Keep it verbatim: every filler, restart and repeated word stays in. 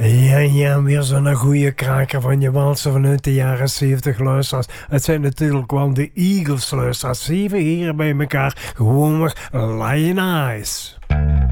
Ja, ja, weer zo'n goede kraker van je walsen vanuit de jaren zeventig, luisteraars. Het zijn natuurlijk wel de Eagles, luisteraars. Zeven heren bij elkaar, gewoon maar Lion Eyes.